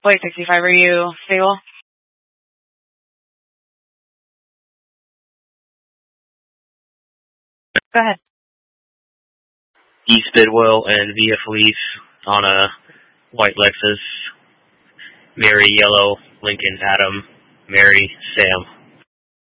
Wait, 65, are you stable? Go ahead. East Bidwell and Via Felice on a white Lexus. Mary, yellow, Lincoln, Adam, Mary, Sam.